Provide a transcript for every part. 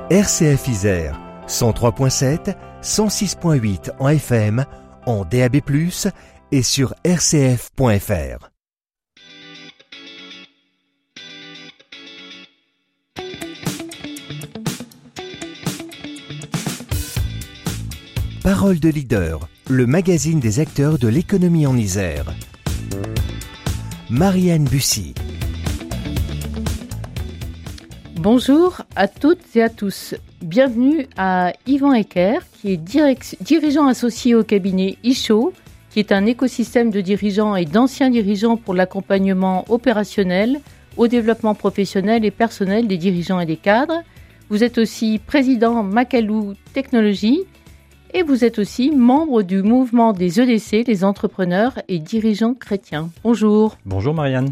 RCF Isère, 103.7, 106.8 en FM, en DAB+, et sur rcf.fr. Parole de leader, le magazine des acteurs de l'économie en Isère. Marianne Bussy. Bonjour à toutes et à tous. Bienvenue à Yvan Ecker, qui est dirigeant associé au cabinet ISHO, qui est un écosystème de dirigeants et d'anciens dirigeants pour l'accompagnement opérationnel, au développement professionnel et personnel des dirigeants et des cadres. Vous êtes aussi président Macalou Technologies et vous êtes aussi membre du mouvement des EDC, les entrepreneurs et dirigeants chrétiens. Bonjour. Bonjour Marianne.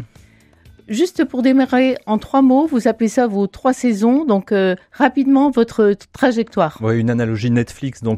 Juste pour démarrer en 3 mots, vous appelez ça vos 3 saisons, donc rapidement votre trajectoire. Oui, une analogie Netflix. Donc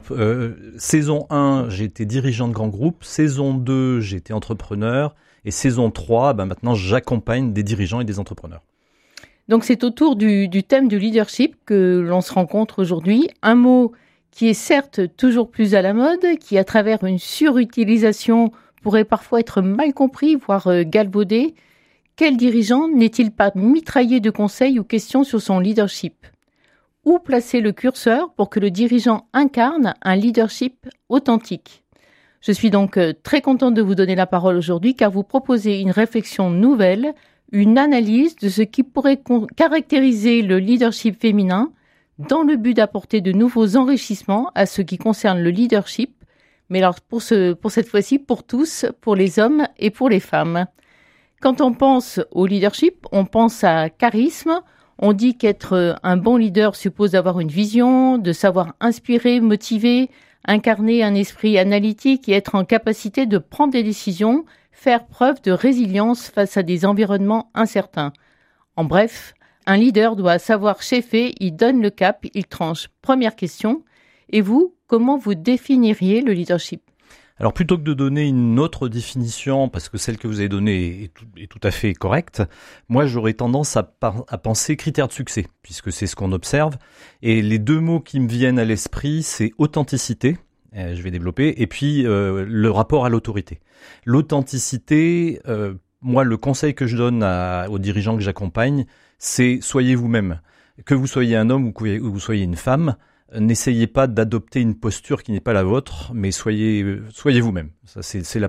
saison 1, j'ai été dirigeant de grand groupe, saison 2, j'ai été entrepreneur, et saison 3, maintenant j'accompagne des dirigeants et des entrepreneurs. Donc c'est autour du thème du leadership que l'on se rencontre aujourd'hui. Un mot qui est certes toujours plus à la mode, qui à travers une surutilisation pourrait parfois être mal compris, voire galvaudé. Quel dirigeant n'est-il pas mitraillé de conseils ou questions sur son leadership ? Où placer le curseur pour que le dirigeant incarne un leadership authentique ? Je suis donc très contente de vous donner la parole aujourd'hui car vous proposez une réflexion nouvelle, une analyse de ce qui pourrait caractériser le leadership féminin dans le but d'apporter de nouveaux enrichissements à ce qui concerne le leadership, mais alors pour cette fois-ci pour tous, pour les hommes et pour les femmes. Quand on pense au leadership, on pense à charisme. On dit qu'être un bon leader suppose d'avoir une vision, de savoir inspirer, motiver, incarner un esprit analytique et être en capacité de prendre des décisions, faire preuve de résilience face à des environnements incertains. En bref, un leader doit savoir cheffer, il donne le cap, il tranche. Première question. Et vous, comment vous définiriez le leadership ? Alors plutôt que de donner une autre définition, parce que celle que vous avez donnée est tout à fait correcte, moi j'aurais tendance à penser critères de succès, puisque c'est ce qu'on observe. Et les 2 mots qui me viennent à l'esprit, c'est authenticité, je vais développer, et puis le rapport à l'autorité. L'authenticité, moi le conseil que je donne aux dirigeants que j'accompagne, c'est soyez vous-même. Que vous soyez un homme ou que vous soyez une femme, n'essayez pas d'adopter une posture qui n'est pas la vôtre, mais soyez vous-même. Ça,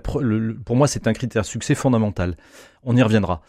pour moi, c'est un critère de succès fondamental. On y reviendra.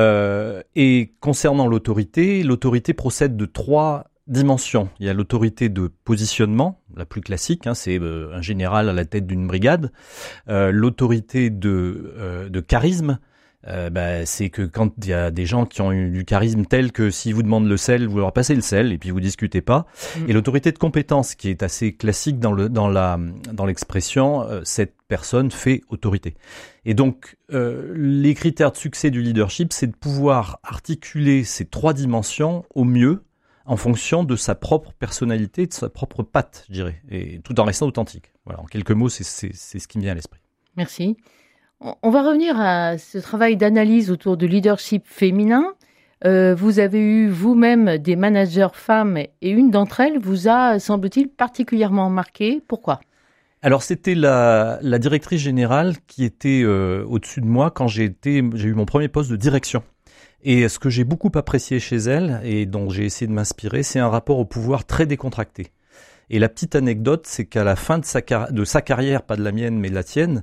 Et concernant l'autorité procède de 3 dimensions. Il y a l'autorité de positionnement, la plus classique, c'est un général à la tête d'une brigade. L'autorité de charisme. C'est que quand il y a des gens qui ont eu du charisme tel que s'ils vous demandent le sel, vous leur passez le sel et puis vous discutez pas. Et l'autorité de compétence qui est assez classique dans l'expression, cette personne fait autorité. Et donc les critères de succès du leadership, c'est de pouvoir articuler ces 3 dimensions au mieux en fonction de sa propre personnalité, de sa propre patte, je dirais, et tout en restant authentique. Voilà, en quelques mots, c'est ce qui me vient à l'esprit. Merci. On va revenir à ce travail d'analyse autour du leadership féminin. Vous avez eu vous-même des managers femmes et une d'entre elles vous a, semble-t-il, particulièrement marqué. Pourquoi ? Alors c'était la directrice générale qui était au-dessus de moi quand j'ai eu mon premier poste de direction. Et ce que j'ai beaucoup apprécié chez elle et dont j'ai essayé de m'inspirer, c'est un rapport au pouvoir très décontracté. Et la petite anecdote, c'est qu'à la fin de sa carrière, pas de la mienne mais de la tienne,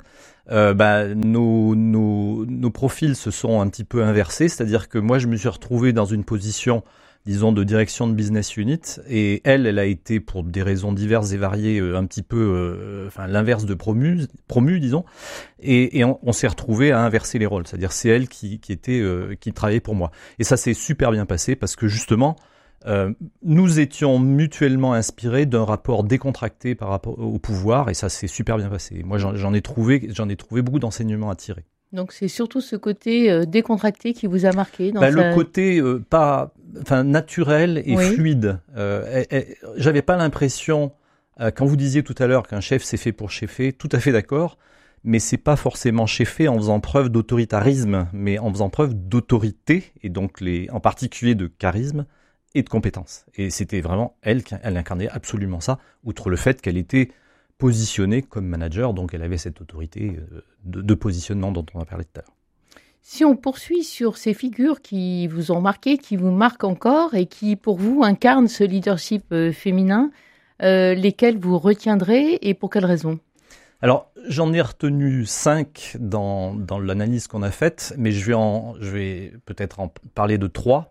nos profils se sont un petit peu inversés, c'est-à-dire que moi je me suis retrouvé dans une position, disons, de direction de business unit, et elle a été pour des raisons diverses et variées un petit peu, l'inverse de promu, disons, et on s'est retrouvé à inverser les rôles, c'est-à-dire c'est elle qui travaillait pour moi, et ça s'est super bien passé parce que justement nous étions mutuellement inspirés d'un rapport décontracté par rapport au pouvoir, et ça s'est super bien passé. Moi, j'en ai trouvé beaucoup d'enseignements à tirer. Donc, c'est surtout ce côté décontracté qui vous a marqué dans le côté naturel et fluide. J'avais pas l'impression, quand vous disiez tout à l'heure qu'un chef c'est fait pour cheffer, tout à fait d'accord, mais c'est pas forcément cheffer en faisant preuve d'autoritarisme, mais en faisant preuve d'autorité, et donc en particulier de charisme, et de compétences. Et c'était vraiment elle incarnait absolument ça, outre le fait qu'elle était positionnée comme manager, donc elle avait cette autorité de positionnement dont on a parlé tout à l'heure. Si on poursuit sur ces figures qui vous ont marqué, qui vous marquent encore et qui, pour vous, incarnent ce leadership féminin, lesquels vous retiendrez et pour quelles raisons ? Alors, j'en ai retenu 5 dans l'analyse qu'on a faite, mais je vais peut-être en parler de 3.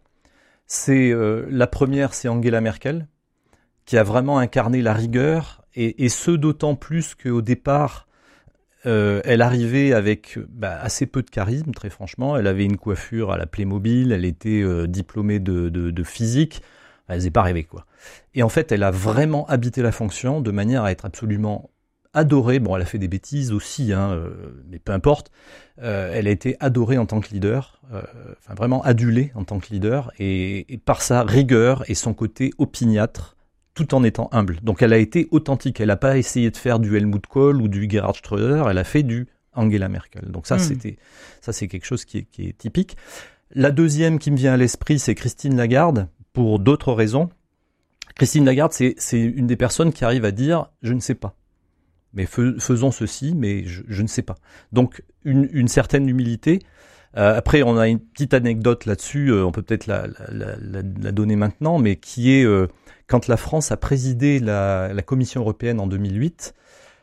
La première, c'est Angela Merkel, qui a vraiment incarné la rigueur, et ce d'autant plus qu'au départ, elle arrivait avec assez peu de charisme, très franchement. Elle avait une coiffure à la Playmobil, elle était diplômée de physique, elle faisait pas rêver, quoi. Et en fait, elle a vraiment habité la fonction de manière à être absolument adorée. Bon, elle a fait des bêtises aussi, mais peu importe. Elle a été adorée en tant que leader, vraiment adulée en tant que leader, et par sa rigueur et son côté opiniâtre, tout en étant humble. Donc elle a été authentique. Elle n'a pas essayé de faire du Helmut Kohl ou du Gerhard Schröder. Elle a fait du Angela Merkel. Donc ça, c'est quelque chose qui est typique. La deuxième qui me vient à l'esprit, c'est Christine Lagarde, pour d'autres raisons. Christine Lagarde, c'est une des personnes qui arrive à dire « je ne sais pas ». Mais faisons ceci, mais je ne sais pas. Donc une certaine humilité. Après, on a une petite anecdote là-dessus, on peut peut-être la donner maintenant, mais qui est quand la France a présidé la Commission européenne en 2008,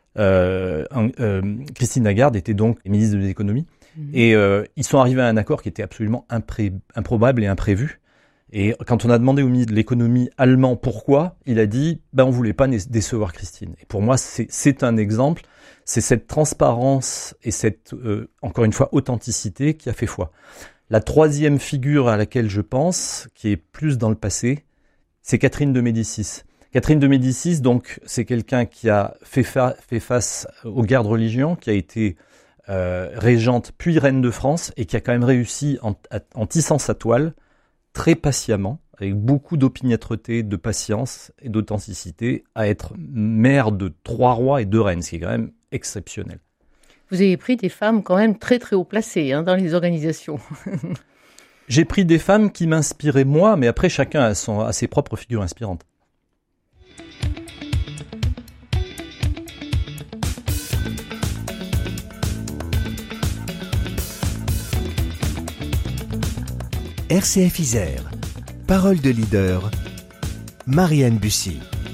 Christine Lagarde était donc ministre de l'économie, et ils sont arrivés à un accord qui était absolument improbable et imprévu. Et quand on a demandé au ministre de l'économie allemand pourquoi, il a dit on voulait pas décevoir Christine. Et pour moi, c'est un exemple, c'est cette transparence et cette encore une fois authenticité qui a fait foi. La troisième figure à laquelle je pense, qui est plus dans le passé, c'est Catherine de Médicis. Catherine de Médicis, donc, c'est quelqu'un qui a fait face aux guerres de religion, qui a été régente puis reine de France et qui a quand même réussi en tissant sa toile très patiemment, avec beaucoup d'opiniâtreté, de patience et d'authenticité, à être mère de 3 rois et 2 reines, ce qui est quand même exceptionnel. Vous avez pris des femmes quand même très très haut placées dans les organisations. J'ai pris des femmes qui m'inspiraient moi, mais après chacun a ses propres figures inspirantes. RCF Isère, Parole de leader, Marianne Bussy.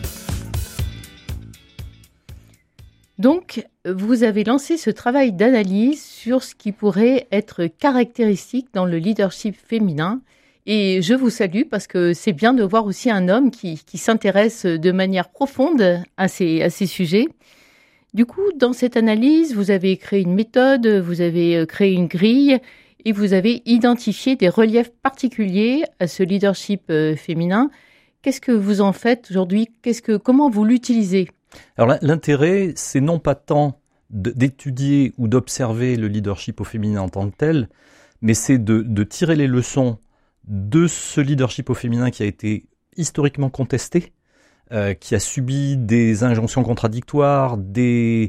Donc, vous avez lancé ce travail d'analyse sur ce qui pourrait être caractéristique dans le leadership féminin. Et je vous salue parce que c'est bien de voir aussi un homme qui s'intéresse de manière profonde à ces sujets. Du coup, dans cette analyse, vous avez créé une méthode, vous avez créé une grille et vous avez identifié des reliefs particuliers à ce leadership féminin. Qu'est-ce que vous en faites aujourd'hui ? Comment vous l'utilisez ? Alors l'intérêt, c'est non pas tant d'étudier ou d'observer le leadership au féminin en tant que tel, mais c'est de tirer les leçons de ce leadership au féminin qui a été historiquement contesté, qui a subi des injonctions contradictoires, des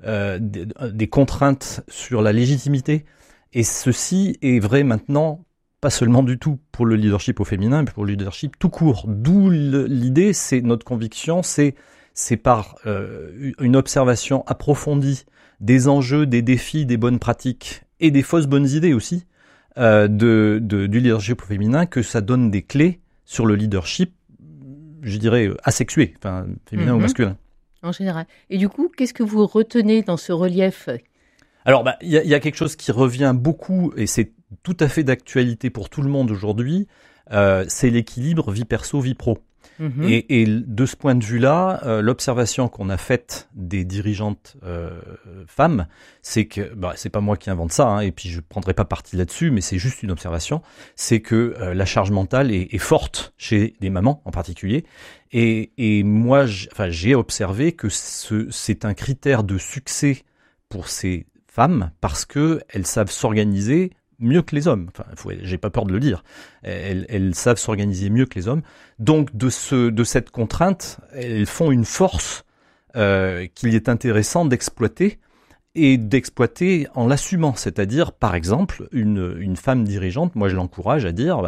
contraintes sur la légitimité. Et ceci est vrai maintenant, pas seulement du tout pour le leadership au féminin, mais pour le leadership tout court. D'où l'idée, c'est notre conviction, c'est par une observation approfondie des enjeux, des défis, des bonnes pratiques et des fausses bonnes idées aussi du leadership au féminin que ça donne des clés sur le leadership, je dirais, asexué, enfin féminin ou masculin. En général. Et du coup, qu'est-ce que vous retenez dans ce relief ? Alors, il y a quelque chose qui revient beaucoup, et c'est tout à fait d'actualité pour tout le monde aujourd'hui, c'est l'équilibre vie perso, vie pro. Et de ce point de vue-là, l'observation qu'on a faite des dirigeantes femmes, c'est que, c'est pas moi qui invente ça, et puis je prendrai pas parti là-dessus, mais c'est juste une observation, c'est que la charge mentale est forte chez des mamans en particulier. Et moi, j'ai observé que c'est un critère de succès pour ces femmes parce que elles savent s'organiser mieux que les hommes. J'ai pas peur de le dire. Elles savent s'organiser mieux que les hommes. Donc de cette contrainte, elles font une force qu'il est intéressant d'exploiter et d'exploiter en l'assumant. C'est-à-dire, par exemple, une femme dirigeante, moi je l'encourage à dire,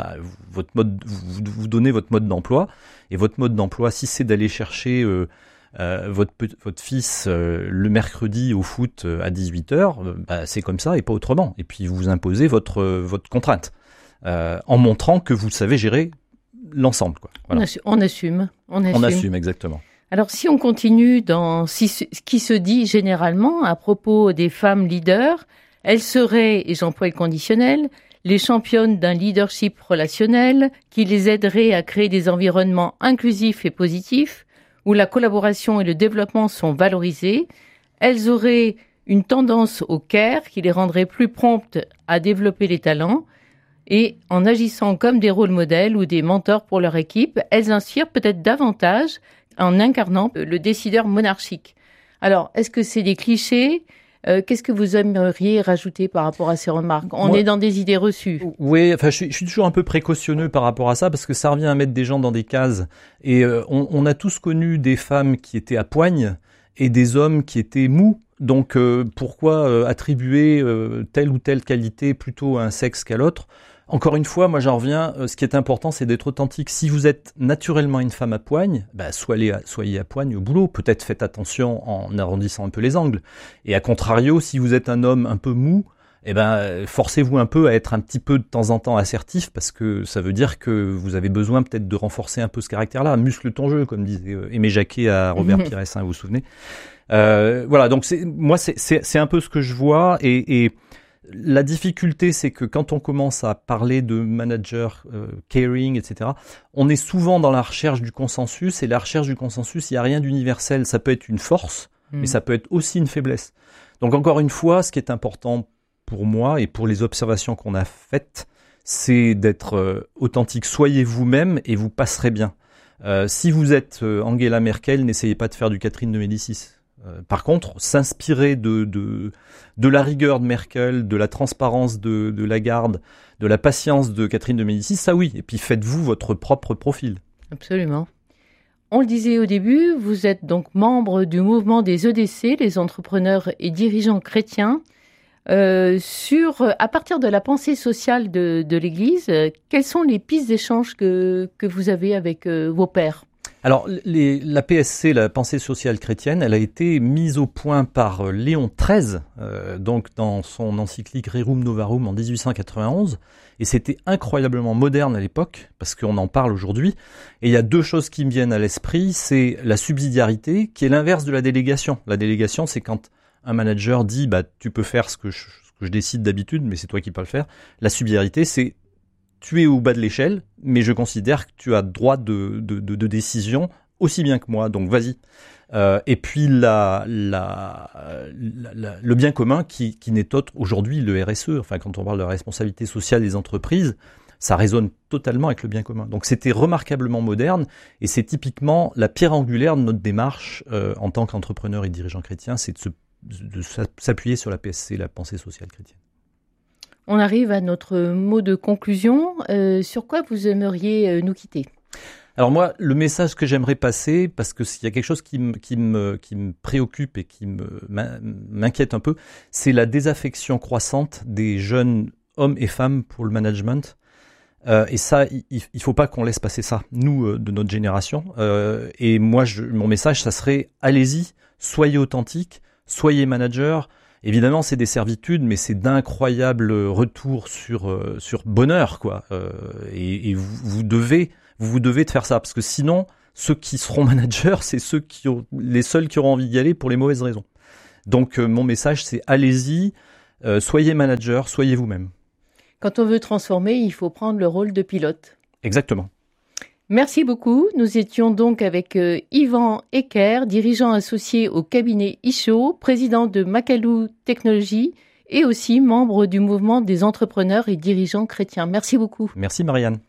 vous donnez votre mode d'emploi, et votre mode d'emploi, si c'est d'aller chercher votre fils le mercredi au foot à 18h, c'est comme ça et pas autrement. Et puis vous imposez votre contrainte, en montrant que vous savez gérer l'ensemble, quoi. Voilà. On assume. On assume, exactement. Alors, si on continue dans ce qui se dit généralement à propos des femmes leaders, elles seraient, et j'emploie le conditionnel, les championnes d'un leadership relationnel qui les aiderait à créer des environnements inclusifs et positifs, où la collaboration et le développement sont valorisés. Elles auraient une tendance au care qui les rendrait plus promptes à développer les talents. Et en agissant comme des rôles modèles ou des mentors pour leur équipe, elles inspirent peut-être davantage en incarnant le décideur monarchique. Alors, est-ce que c'est des clichés ? Qu'est-ce que vous aimeriez rajouter par rapport à ces remarques ? On est dans des idées reçues. Oui, enfin, je suis toujours un peu précautionneux par rapport à ça, parce que ça revient à mettre des gens dans des cases. Et on a tous connu des femmes qui étaient à poigne et des hommes qui étaient mous. Donc, pourquoi attribuer telle ou telle qualité plutôt à un sexe qu'à l'autre ? Encore une fois, moi j'en reviens, ce qui est important, c'est d'être authentique. Si vous êtes naturellement une femme à poigne, soyez à poigne au boulot. Peut-être faites attention en arrondissant un peu les angles. Et à contrario, si vous êtes un homme un peu mou, forcez-vous un peu à être un petit peu de temps en temps assertif, parce que ça veut dire que vous avez besoin peut-être de renforcer un peu ce caractère-là. Muscle ton jeu, comme disait Aimé Jacquet à Robert Pires, vous vous souvenez. Voilà, donc c'est un peu ce que je vois, et la difficulté, c'est que quand on commence à parler de manager, caring, etc., on est souvent dans la recherche du consensus, et la recherche du consensus, il n'y a rien d'universel. Ça peut être une force, mais ça peut être aussi une faiblesse. Donc encore une fois, ce qui est important pour moi et pour les observations qu'on a faites, c'est d'être authentique. Soyez vous-même et vous passerez bien. Si vous êtes Angela Merkel, n'essayez pas de faire du Catherine de Médicis. Par contre, s'inspirer de la rigueur de Merkel, de la transparence de Lagarde, de la patience de Catherine de Médicis, ça oui. Et puis faites-vous votre propre profil. Absolument. On le disait au début, vous êtes donc membre du mouvement des EDC, les entrepreneurs et dirigeants chrétiens. À partir de la pensée sociale de l'Église, quelles sont les pistes d'échange que vous avez avec vos pairs ? Alors, la PSC, la pensée sociale chrétienne, elle a été mise au point par Léon XIII, donc dans son encyclique Rerum Novarum en 1891, et c'était incroyablement moderne à l'époque, parce qu'on en parle aujourd'hui, et il y a deux choses qui me viennent à l'esprit, c'est la subsidiarité, qui est l'inverse de la délégation. La délégation, c'est quand un manager dit, tu peux faire ce que je décide d'habitude, mais c'est toi qui peux le faire. La subsidiarité, c'est tu es au bas de l'échelle, mais je considère que tu as droit de décision aussi bien que moi, donc vas-y. Et puis le bien commun qui n'est autre aujourd'hui le RSE. Enfin, quand on parle de la responsabilité sociale des entreprises, ça résonne totalement avec le bien commun. Donc c'était remarquablement moderne, et c'est typiquement la pierre angulaire de notre démarche en tant qu'entrepreneur et dirigeant chrétien, c'est de s'appuyer sur la PSC, la pensée sociale chrétienne. On arrive à notre mot de conclusion. Sur quoi vous aimeriez nous quitter ? Alors moi, le message que j'aimerais passer, parce que s'il y a quelque chose qui me préoccupe et qui m'inquiète un peu, c'est la désaffection croissante des jeunes hommes et femmes pour le management. Et ça, il faut pas qu'on laisse passer ça, nous, de notre génération. Et moi, mon message, ça serait, allez-y, soyez authentiques, soyez manager. Évidemment, c'est des servitudes, mais c'est d'incroyables retours sur bonheur, quoi. Et vous devez de faire ça, parce que sinon, ceux qui seront managers, c'est les seuls qui auront envie d'y aller pour les mauvaises raisons. Donc, mon message, c'est allez-y, soyez manager, soyez vous-même. Quand on veut transformer, il faut prendre le rôle de pilote. Exactement. Merci beaucoup. Nous étions donc avec Yvan Ecker, dirigeant associé au cabinet Isho, président de Makalu Technologies et aussi membre du mouvement des entrepreneurs et dirigeants chrétiens. Merci beaucoup. Merci Marianne.